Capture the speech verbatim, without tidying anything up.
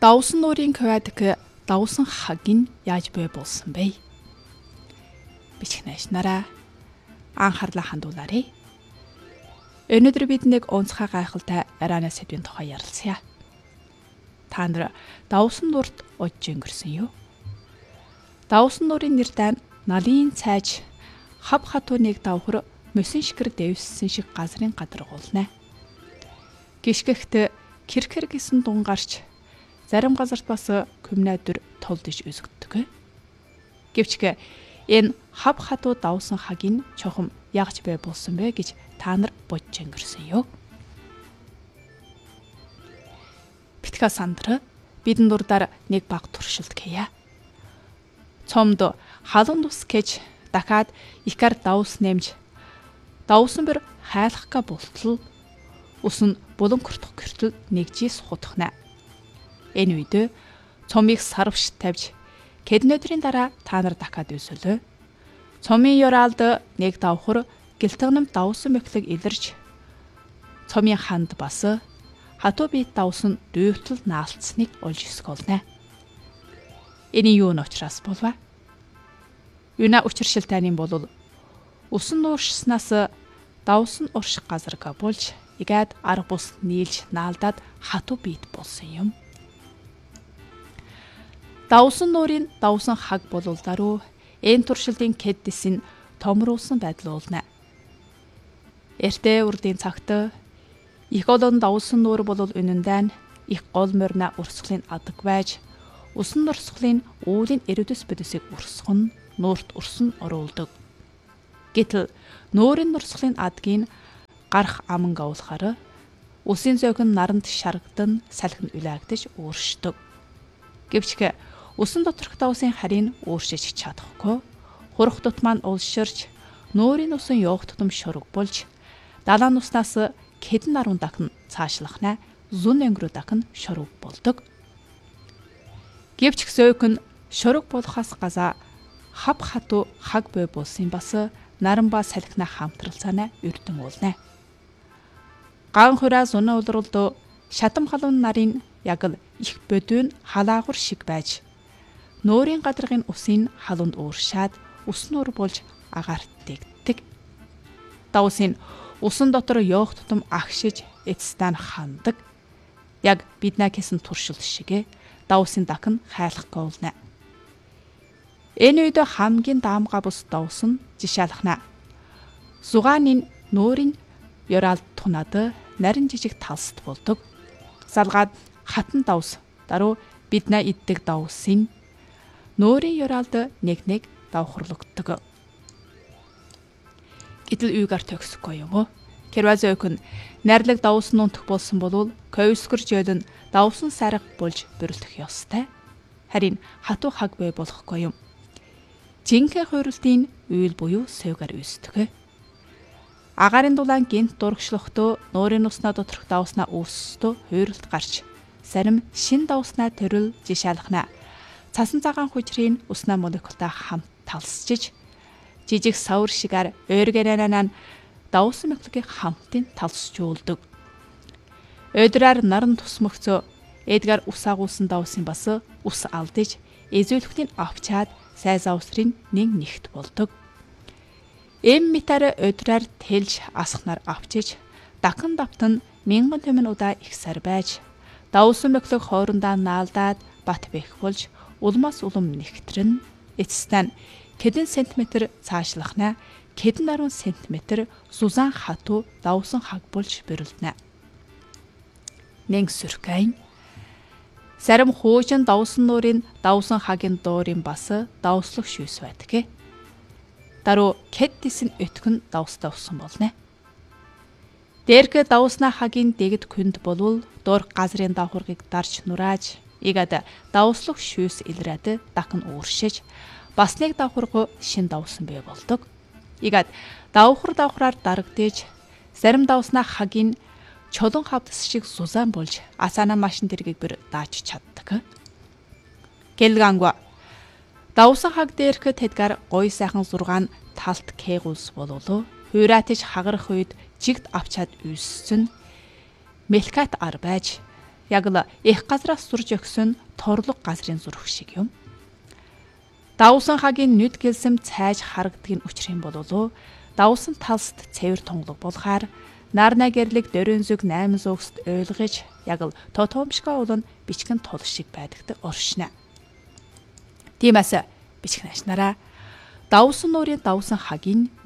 Давсан нуурын квадик давсан хаг нь яаж бий болсон бэ? Бичих наашнараа анхаарлаа хандуулаарай. Өнөөдөр бид нэг онцгой гайхалтай ариана сэдвийн тухай ярилцъя. Та нар давсан нуурт ожиж өнгөрсөн юу? Давсан нуурын нэр дан налын цайж хав хатууныг давхар мөсөн шикэр дэвссэн шиг газрын гадаргуулна. Гიშгэгт киркэр гэсэн дун гарч зарим газарт бас комнадор толдож үзэгддэг. Гэвч энэ хав хатуу давсан хагийн чухам ягч бай болсон бэ гэж та нар бодж өнгөрсөн юу? Битга сандра бидэн дурдаар нэг баг туршилт хийя. Цомд халуун тус гэж дахиад ихэр давс нэмж давсан бэр хайлахка болтол усан буланкортох гэртэл нэгжис хутахна. Энэ үед цомыг сарвш тавьж кэднөдрийн дараа та нар дахиад өсөлөө. Цомын ёраалд нэг давхар гэлтгэнэм давсан мэхлэг илэрч цомын ханд бас хатуу бит давсан дүйвтэл наалцсныг олж өсгөлнэ. Энэ юу нь учраас болов? Юуна учиршилтайнын бол усан нууршснаас давсан урших газарга болж игад арга бус нийлж наалдаад хатуу бит болсон юм. Давсан нуурын давсан хаг болол даруй энэ туршилтын кэддис нь томруулсан байдал уулна. Эртээ урдын цагт их олон давсан нуур болол үнэндээ их гол морьна урсгалын адаг байж усан урсгалын уулын эрүүдэс бүдэсийг урсган нуурт урсан оруулдаг. Гэтэл нуурын урсгалын адгийг гарах аман гавлахаар усын зөөгн наранд шаргадан салхин үлээгдэж өөршдөг. Гэвч усан доторх давсын харийг өөрчилж чадахгүй. Хурх дут маань улширч нуурын усан явах тутам шураг болж далайн уснаас кэдэн арун дахин цаашлахна зун өнгөрөө дахин шураг болдог. Гэвч зөөгн шураг болохоос газа хав хатуу хаг бой болсон бас наранба салхина хамтралцаана өрдөн уулна. Ган хураа зуна улралд шатам халуун нарын яг л их бодвын халаагур шиг байж нуурын гадаргын усын халуунд ууршаад ус нуур болж агаарт дэгдэг. Давсын усан дотор явах тутам агшиж эцстан хандаг. Яг биднаа гэсэн туршилт шигэ давсын дахин хайлах гоолна. Энэ үед хамгийн даамга бус давсан жишаалхна. Зугаанын нуурын ёраалд тунаад нарийн жижиг талст болдог. Салгаад хатан давс даруй биднаа иддэг давсын нуурын ёраалд нэг нэг давхарлагддаг. Гэтэл үйгээр төгсөхгүй юм уу? Кервазөкн найрлаг давсан унтах болсон бол ковскэр жölн давсан сарга болж бөрөлдөх ёстой. Харин хатуу хаг бай болохгүй юм. Жинхэнэ хууралтын үйл буюу сойгаар үүсдэг. Агарын дулаан гинт дургшлохтоо нуурын уснаа доторх давснаа үүссдөө хууралт гарч зарим шин давснаа төрөл жишаалхна. Цасан цагаан хүчрийн уснаа молекултай хамт талсчиж жижиг савар шигээр ойргэнанан давсан мэхлэгийг хамтын талсчуулдаг. Өдраар наран тусмөгцөө эдгар ус агуулсан давсын бас ус алдаж эзүүлэхтийн авчаад сайзаа усрын нэг нэгт болдог. Эм метар өдраар тэлж асхнаар авчиж дахин давтан мянган төмөн удаа их сар байж давсан мэхлэг хоорондоо наалдаад бат бэх болж улмаас улам нэгтрэн эцэстэн кэдэн сантиметр цаашлахна кэдэн арван сантиметр сузан хатуу давсан хаг болж бөрөлднэ. Нэг сүркайн зарим хуужин давсан нуурын давсан хагийн дуурын бас давслах шүүс байдаг. Даруй кэддис нь өтгөн давстай усан болно. Дээрх давсна хагийн дэгд күнд болвол дуур газрын давхаргыг дарж нурааж игад давслах шүүс илрээд дахин ууршиж бас нэг давхаргуу шин давсан бай болдог. Игад давхар давхраар дарагдж зарим давсна хагийн чулуун хавдас шиг сузаан болж асаана машин дэргийг бүр дааж чаддаг. Гэлгангва давсан хаг дээрх тэдгар гой сайхан зургаан талт кэгүүлс бололоо хуйраатж хагарах үед жигд авчаад үүссэн мелкат ар байж Яг л их газраас зурж өгсөн торлог газрын зүрх шиг юм. Давсан хагийн нүд гэлсэм цайж харагддаг нь учрын болов. Давсан талст цэвэр тунгалаг булахаар нарна гэрлэг дөрөн зүг найман зүгст ойлгож яг л тотомшка улан бичгэн тул шиг байдагт оршина. Тиймээс бичгэн ашнараа давсан нуурын давсан хагийн